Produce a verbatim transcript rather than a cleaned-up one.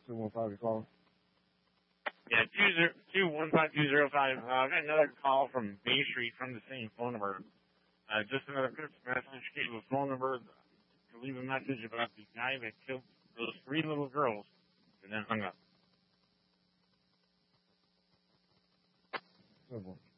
two one five, you calling? Yeah, two zero two one five two zero five. Uh, I got another call from Bay Street from the same phone number. Uh, just another quick message. Gave a phone number to leave a message about the guy that killed those three little girls and then hung up. Good one.